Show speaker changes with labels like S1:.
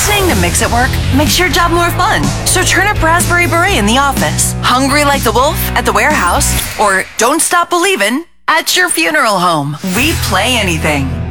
S1: Listening to Mix at Work makes your job more fun. So turn up Raspberry Beret in the office, Hungry Like the Wolf at the warehouse, or Don't Stop Believin' at your funeral home. We play anything.